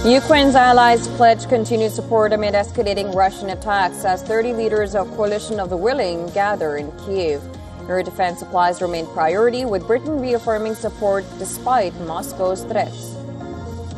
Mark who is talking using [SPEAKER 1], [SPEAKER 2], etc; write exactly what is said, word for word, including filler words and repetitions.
[SPEAKER 1] Ukraine's allies pledge continued support amid escalating Russian attacks as thirty leaders of Coalition of the Willing gather in Kyiv. Air defense supplies remain priority, with Britain reaffirming support despite Moscow's threats.